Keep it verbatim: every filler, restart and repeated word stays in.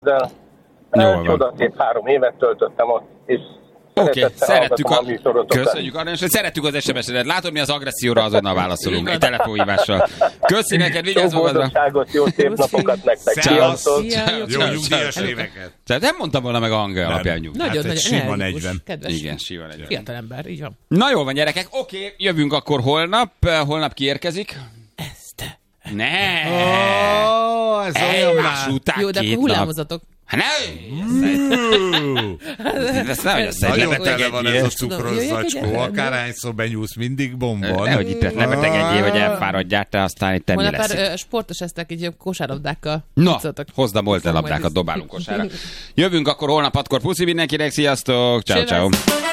Csodaszép három évet töltöttem ott, és Oké, okay. Szerettük a... Köszönjük, Arra, és szerettük az es em es-edet. Látod, mi az agresszióra azonnal válaszolunk egy telefonhívással. Köszi neked, vigyázz magadra. Jó boldogságot, jó szép napokat nektek. Sziasztok. Jó nyugdíjas éveket. Tehát nem mondtam volna meg a hang alapján nyugdíj. Nagyon, hát sima negyven. Igen, sima negyven. Fiatal ember, így van. Na jó van, gyerekek, oké, okay, jövünk akkor holnap. Holnap kiérkezik. Ezt. Ne! Oh, ez olyan más után jó, de akkor hullámozatok. Hát ne! Ezt nem, hogy azt nagyon tele van ez a cukros zacskó, akárhányszor benyúlsz, mindig bomba. Nehogy itt ne betegedjél, hogy elfáradjál, te aztán itt mi lesz. Holnap sportos eztek, így kosárlabdákkal. Na, hozd a moltelabdákat, dobálunk kosárra. Jövünk akkor holnap hatkor, puszi mindenkinek, sziasztok, ciao ciao.